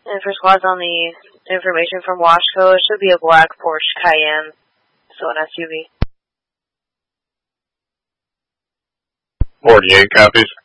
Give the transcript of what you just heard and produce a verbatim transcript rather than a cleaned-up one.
And for squads on the information from Washco, it should be a black Porsche Cayenne, so an S U V. forty-eight copies.